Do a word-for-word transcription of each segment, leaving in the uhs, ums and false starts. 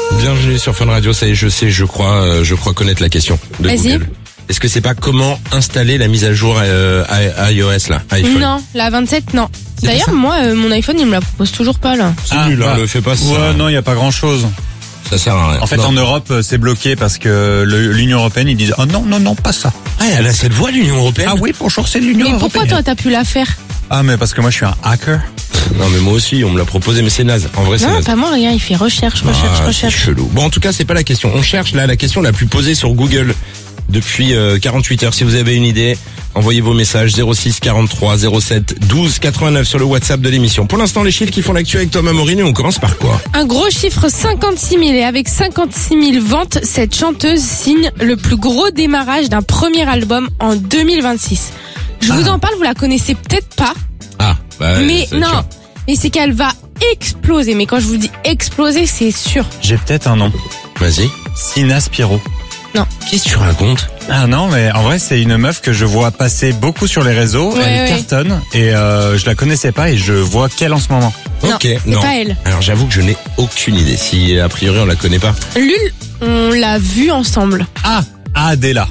Bienvenue sur Fun Radio, ça y est, je sais, je crois, euh, je crois connaître la question de Vas-y. Google. Est-ce que c'est pas comment installer la mise à jour euh, à iOS là, iPhone? Non, la vingt-sept, non. C'est D'ailleurs, pas ça moi, euh, mon iPhone, il me la propose toujours pas, là. C'est Ah, nul, hein, bah, le fais pas, ça. sert à Ouais, rien. non, il y a pas grand-chose. Ça sert à rien. En fait, Non. en Europe, euh, c'est bloqué parce que le- l'Union européenne, ils disent "Oh non, non, non, pas ça." Ah, elle a cette voix, l'Union Européenne. Ah oui, bonjour, c'est l'Union Mais européenne. pourquoi toi, t'as pu la faire? Ah, mais parce que moi, je suis un hacker. Non, mais moi aussi, on me l'a proposé, mais c'est naze. En vrai, c'est Non, naze. pas moi, regarde, il fait recherche, recherche, Ah, c'est recherche. chelou. Bon, en tout cas, c'est pas la question. On cherche là la question la plus posée sur Google depuis euh, quarante-huit heures. Si vous avez une idée, envoyez vos messages zéro six quarante-trois zéro sept douze quatre-vingt-neuf sur le WhatsApp de l'émission. Pour l'instant, les chiffres qui font l'actu avec Thomas Morini, on commence par quoi? Un gros chiffre, cinquante-six mille. Et avec cinquante-six mille ventes, cette chanteuse signe le plus gros démarrage d'un premier album en deux mille vingt-six. Je vous en parle, vous la connaissez peut-être pas. Ah, bah, mais c'est non, sûr. mais c'est qu'elle va exploser. Mais quand je vous dis exploser, c'est sûr. J'ai peut-être un nom. Vas-y. Sina Spiro. Qu'est-ce que tu racontes? Ah non, mais en vrai, c'est une meuf que je vois passer beaucoup sur les réseaux. Ouais, elle ouais. cartonne et euh, je la connaissais pas et je vois qu'elle en ce moment. Non, Ok, c'est non. pas elle. Alors j'avoue que je n'ai aucune idée. Si a priori on la connaît pas. Lul, on l'a vu ensemble. Ah, Adela.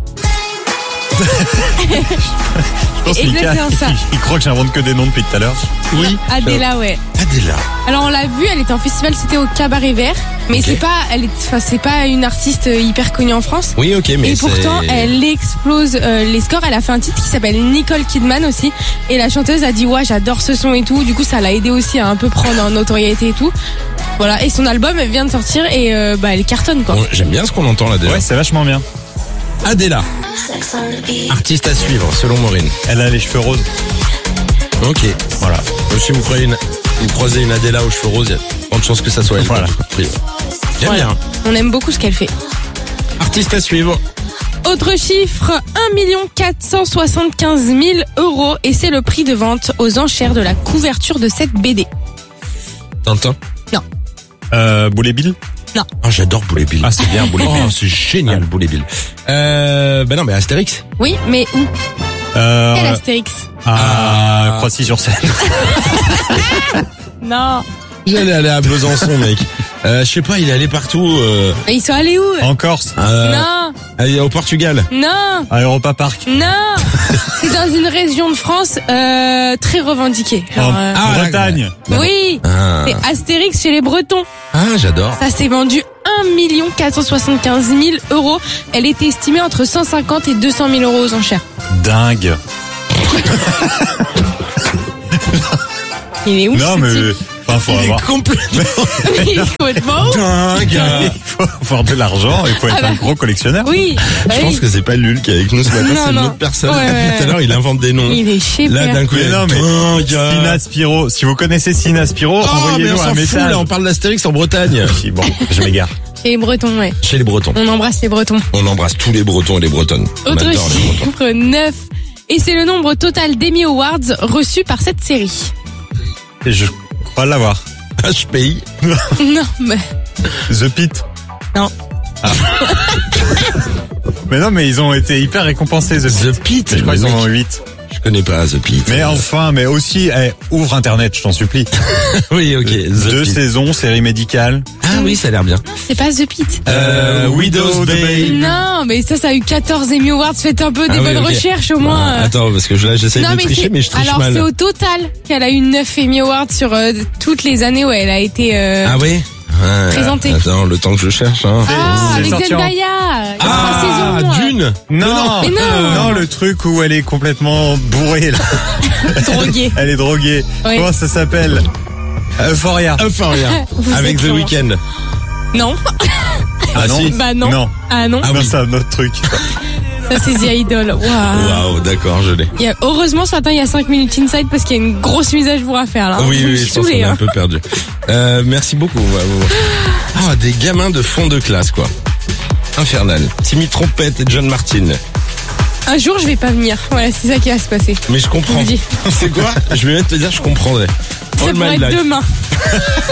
Je pense que Mika, Exactement ça. il, il croit que j'invente que des noms depuis tout à l'heure. Oui. Adela, ouais. Adela. Alors on l'a vue, elle était en festival, c'était au Cabaret Vert, mais Ok. c'est pas, elle est, enfin c'est pas une artiste hyper connue en France. Oui, ok, mais Et pourtant, c'est- elle explose euh, les scores. Elle a fait un titre qui s'appelle Nicole Kidman aussi. Et la chanteuse a dit ouais, j'adore ce son et tout. Du coup, ça l'a aidé aussi à un peu prendre en notoriété et tout. Voilà. Et son album vient de sortir et euh, bah elle cartonne quoi. Bon, j'aime bien ce qu'on entend là déjà. Ouais, c'est vachement bien. Adela. Artiste à suivre, selon Maureen. Elle a les cheveux roses. Ok, voilà. Donc, si vous croyez une, vous croisez une Adela aux cheveux roses, il y a grande de chances que ça soit elle. Voilà. J'aime Voilà. bien. On aime beaucoup ce qu'elle fait. Artiste à suivre. Autre chiffre, un million quatre cent soixante-quinze mille euros. Et c'est le prix de vente aux enchères de la couverture de cette B D. Tintin. Euh, Boulet Bill. Oh, j'adore Boulet Bill. Ah, c'est bien, Boulet Bill. Oh, c'est génial, Boulet Bill. Euh, ben non, mais Astérix. Oui, mais où? Euh, Quel Astérix? à Croissy-sur-Seine. Non. J'allais aller à Besançon, mec. Euh, je sais pas, il est allé partout. Euh, Mais ils sont allés où? En Corse. euh, Non. allez, au Portugal. Non. À Europa Park. Non. C'est dans une région de France euh, très revendiquée. Genre, En euh, Ah, Bretagne. oui. Ah, C'est Astérix chez les Bretons. ah j'adore. Ça s'est vendu un million quatre cent soixante-quinze mille euros. Elle était estimée entre cent cinquante et deux cent mille euros aux enchères. Dingue. Il est ouf. Non, ce mais, type. enfin, faut Il est avoir, complètement Il est complètement ouf. dingue. il faut avoir de l'argent, il faut être Ah bah. un gros collectionneur. Oui. Je oui. pense que c'est pas Lul qui est avec nous ce matin, Non, c'est une non. autre personne. Ouais, ouais, Tout à ouais. l'heure, il invente des noms. Il est chez Là, d'un coup, Mais il non, mais dingue. Sina Spiro, si vous connaissez Sina Spiro, Oh, mais on envoyez-nous s'en un fout, message. là, on parle d'Astérix en Bretagne. Si, bon, je m'égare. Chez les Bretons, ouais. Chez les Bretons. On embrasse les Bretons. On embrasse tous les Bretons et les Bretonnes. On Autre adore les Bretons. chiffre, neuf. Et c'est le nombre total d'Emmy Awards reçus par cette série. Je crois l'avoir. H P I. Non, mais... The Pit. Non. Mais non, mais ils ont été hyper récompensés, The Pit. The Pit. Je crois qu'ils le en ont mec. huit. Je connais pas The Pit. Mais enfin, mais aussi, eh, ouvre Internet, je t'en supplie. oui, ok. The Deux Pit. saisons, série médicale. Ah oui, ça a l'air bien. C'est pas The Pit. Euh, Widow's Bay. Non, mais ça, ça a eu quatorze Emmy Awards. Faites un peu des Ah oui, bonnes ok. recherches au moins. Ah, attends, parce que je- là, j'essaye non, de mais tricher, c'est- mais je triche alors mal. c'est au total qu'elle a eu neuf Emmy Awards sur euh, toutes les années où elle a été euh, Ah oui? Ah, présentée. Attends, le temps que je cherche, hein. Ah, c'est avec sorti en- Zendaya. Il y a Ah, trois saisons. Dune. Non, Mais non. non, le truc où elle est complètement bourrée, là. Droguée. Elle est droguée. Oui. Comment ça s'appelle? Euphoria. Euphoria. Vous Avec êtes The con. Weeknd. Non. Ah non? si. Bah non. Non. Ah non. Ah non, oui. c'est un autre truc. Ça c'est The Idol. Waouh. Waouh, d'accord, je l'ai. Il y a- Heureusement ce matin il y a cinq minutes inside parce qu'il y a une grosse mise à jour à faire là. Oui, Vous me oui, je pense qu'on saoulez, est un hein. peu perdu. Euh, merci beaucoup. Ouais, ouais, ouais. Ah, des gamins de fond de classe, quoi. Infernal. Timmy Trompette et John Martin. Un jour je vais pas venir. Voilà, c'est ça qui va se passer. Mais je comprends. Je vous dis. C'est quoi? Je vais même te dire, je comprendrais. Ça All pourrait my être life. demain.